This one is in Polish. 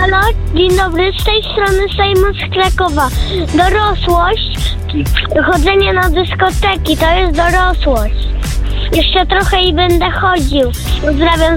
Halo, dzień dobry, z tej strony Sejmu z Krakowa. Dorosłość, chodzenie na dyskoteki, to jest dorosłość. Jeszcze trochę i będę chodził. Pozdrawiam